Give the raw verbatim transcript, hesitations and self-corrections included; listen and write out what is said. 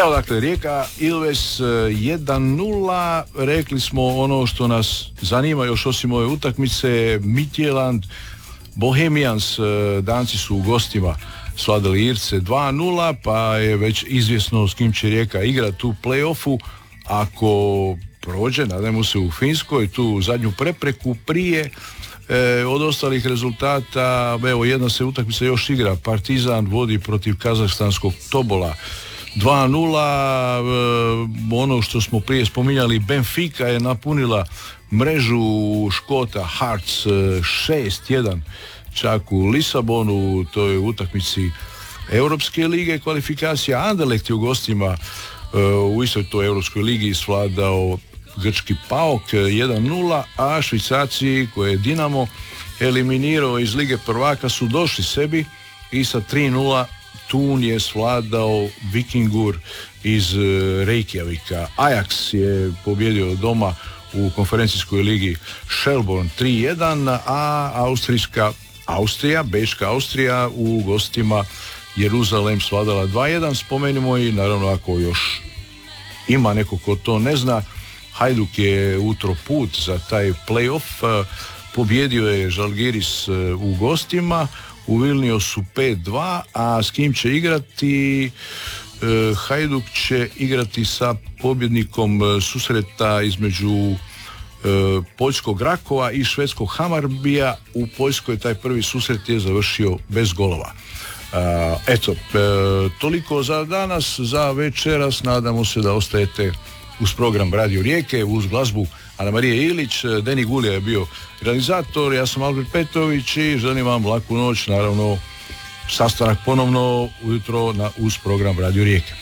Evo dakle, Rijeka Ilves jedan nula, rekli smo ono što nas zanima još osim ove utakmice. Midtjylland, Bohemians, Danci su u gostima svladali Irce dva nula, pa je već izvjesno s kim će Rijeka igrati u play-offu. Ako prođe, nadajmo se u Finskoj, tu zadnju prepreku prije e, od ostalih rezultata, evo jedna se utakmica još igra, Partizan vodi protiv kazahstanskog Tobola dva nula, e, ono što smo prije spominjali, Benfica je napunila mrežu Škota Hearts šest jedan čak u Lisabonu, to je u utakmici Europske lige kvalifikacija. Anderlecht je u gostima u istoj toj Europskoj ligi svladao grčki Paok jedan nula, a Švicarci koje je Dinamo eliminirao iz Lige prvaka su došli sebi i sa tri nula Thun je svladao Vikingur iz Reykjavika. Ajax je pobjedio doma u konferencijskoj ligi Shelbourne tri jedan, a austrijska Austrija, Bečka Austrija u gostima Jeruzalem svladala dva jedan. Spomenimo i naravno, ako još ima neko ko to ne zna, Hajduk je utro put za taj play-off, pobjedio je Žalgiris u gostima u Vilniusu pet dva, a s kim će igrati? Hajduk će igrati sa pobjednikom susreta između poljskog Rakova i švedskog Hamarbija. U Poljskoj taj prvi susret je završio bez golova. Uh, eto, e, toliko za danas, za večeras. Nadamo se da ostajete uz program Radio Rijeke, uz glazbu Ana Marije Ilić. Deni Gulija je bio realizator, ja sam Albert Petrović i želim vam laku noć. Naravno, sastanak ponovno ujutro na, uz program Radio Rijeke.